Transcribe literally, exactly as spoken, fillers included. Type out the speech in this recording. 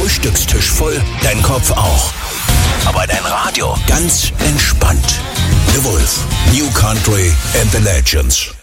Frühstückstisch voll, dein Kopf auch. Aber dein Radio ganz entspannt. The Wolf, New Country and the Legends.